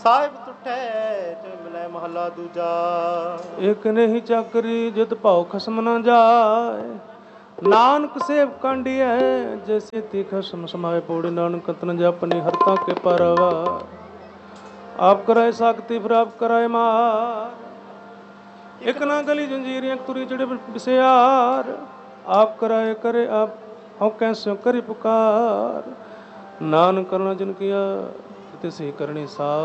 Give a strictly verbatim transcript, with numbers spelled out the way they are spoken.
ਸਾਹਿਬ ਤੁਠੈ ਜਿ ਮਿਲੈ ਮਹਲਾ ਦੂਜਾ। ਇਕ ਨਹੀਂ ਚਾਕਰੀ ਜਿਤ ਭਾਉ ਖਸਮ ਨਾ ਜਾਏ। ਨਾਨਕ ਸੇਵ ਕਾਂਡੀਐ ਜੈਸੇ ਤੀ ਖਸਮ ਸਮਾਏ। ਪੌੜੀ ਨਾਨਕ ਤਨ ਜਪਨੀ ਹਰਤਾ ਕੇ ਪਰਵਾਰ। ਆਪ ਕਰਾਏ ਸਾਖਤੀ ਫਿਰ ਆਪ ਕਰਾਏ ਮਾਰ। ਇਕ ਨਾ ਗਲੀ ਜੰਜੀਰ ਇਕ ਤੁਰੀ ਚੜੇ ਬਿਸਿਆਰ। ਆਪ ਕਰਾਏ करे आप हूँ कैसे करी पुकार। नानक करना जिन किया तिसे करनी सार।